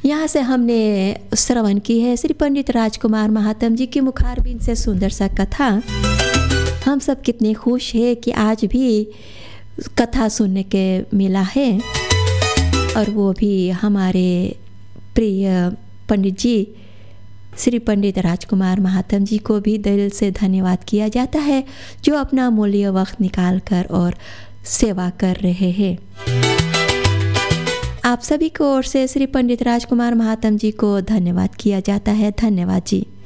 यहाँ से हमने श्रवण की है श्री पंडित राजकुमार महात्म जी की मुखारबिंद से सुंदर सा कथा। हम सब कितने खुश हैं कि आज भी कथा सुनने के मिला है, और वो भी हमारे प्रिय पंडित जी श्री पंडित राजकुमार महात्म जी को भी दिल से धन्यवाद किया जाता है, जो अपना अमूल्य वक्त निकाल कर और सेवा कर रहे हैं। आप सभी को ओर से श्री पंडित राजकुमार महात्म जी को धन्यवाद किया जाता है। धन्यवाद जी।